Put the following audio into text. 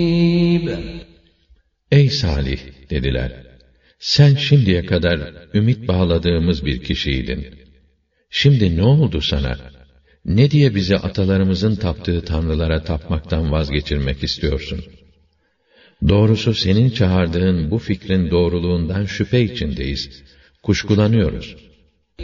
Ey Salih dediler, sen şimdiye kadar ümit bağladığımız bir kişiydin. Şimdi ne oldu sana? Ne diye bizi atalarımızın taptığı tanrılara tapmaktan vazgeçirmek istiyorsun? Doğrusu senin çağırdığın bu fikrin doğruluğundan şüphe içindeyiz, kuşkulanıyoruz.